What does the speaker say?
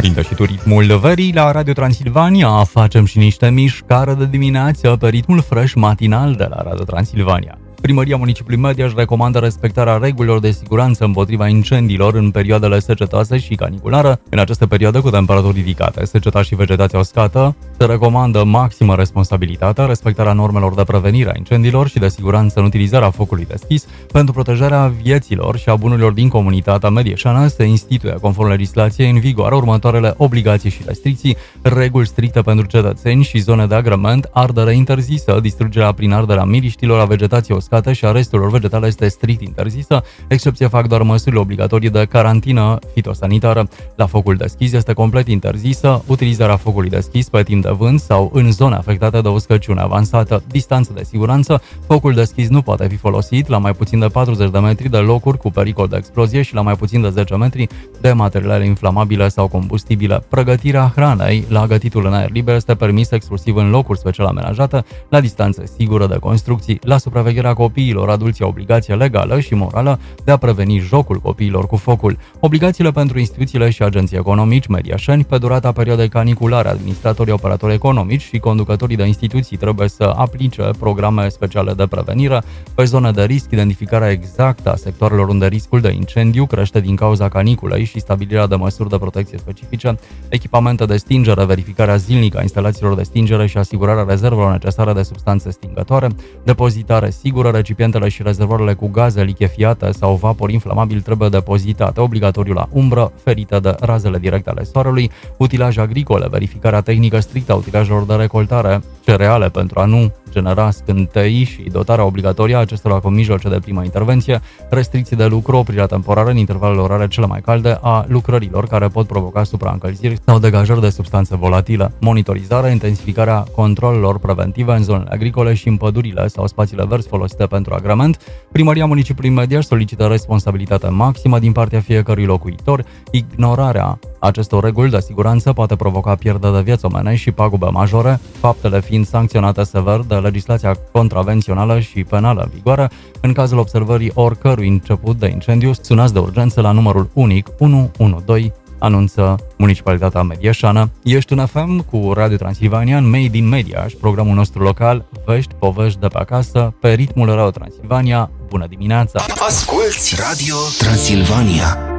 Prinde și tu ritmul verii la Radio Transilvania. Facem și niște mișcare de dimineață pe ritmul fresh matinal de la Radio Transilvania. Primăria Municipiului Mediaș recomandă respectarea regulilor de siguranță împotriva incendiilor în perioadele secetoase și caniculară. În această perioadă cu temperaturi ridicate, seceta și vegetația uscată, se recomandă maximă responsabilitate, respectarea normelor de prevenire a incendiilor și de siguranță în utilizarea focului deschis. Pentru protejarea vieților și a bunurilor din comunitatea medieșană se instituie, conform legislației în vigoare, următoarele obligații și restricții: reguli stricte pentru cetățeni și zone de agrement, ardere interzisă, distrugerea prin arderea miriștilor a vegetației uscate și a resturilor vegetale este strict interzisă. Excepție fac doar măsurile obligatorii de carantină fitosanitară. La focul deschis este complet interzisă utilizarea focului deschis pe timp de vânt sau în zone afectate de uscăciune avansată. Distanță de siguranță: focul deschis nu poate fi folosit la mai puțin de 40 de metri de locuri cu pericol de explozie și la mai puțin de 10 metri de materiale inflamabile sau combustibile. Pregătirea hranei la gătitul în aer liber este permis exclusiv în locuri special amenajate, la distanță sigură de construcții. La supravegherea copiilor, adulții au obligație legală și morală de a preveni jocul copiilor cu focul. Obligațiile pentru instituțiile și agenții economici mediașeni: pe durata perioadei caniculare, administratorii, operatori economici și conducătorii de instituții trebuie să aplice programe speciale de prevenire pe zone de risc, identificarea exactă a sectoarelor unde riscul de incendiu crește din cauza caniculei și stabilirea de măsuri de protecție specifice, echipamente de stingere, verificarea zilnică a instalațiilor de stingere și asigurarea rezervelor necesare de substanțe stingătoare, depozitare sigură. Recipientele și rezervoarele cu gaze lichefiate sau vapor inflamabil trebuie depozitate obligatoriu la umbră, ferite de razele directe ale soarelui. Utilaje agricole: verificarea tehnică strictă a utilajelor de recoltare cereale pentru a nu genera scântei și dotarea obligatorie a acestora cu mijloace de primă intervenție. Restricții de lucru: oprirea temporară în intervalele orare cele mai calde a lucrărilor care pot provoca supraîncălziri sau degajări de substanțe volatile. Monitorizarea: intensificarea controlelor preventive în zonele agricole și în pădurile sau spațiile verzi folosite pentru agrement. Primăria Municipiului Mediaș solicită responsabilitate maximă din partea fiecărui locuitor. Ignorarea acestor reguli de siguranță poate provoca pierdere de vieți omenești și pagube majore, faptele fiind sancționate sever de legislația contravențională și penală în vigoare. În cazul observării oricărui început de incendiu, sunați de urgență la numărul unic 112, anunță Municipalitatea Medieșană. Ești în FM cu Radio Transilvania, în Made in Mediaș, programul nostru local, vești, povești de pe acasă, pe ritmul Radio Transilvania. Bună dimineața! Asculți Radio Transilvania.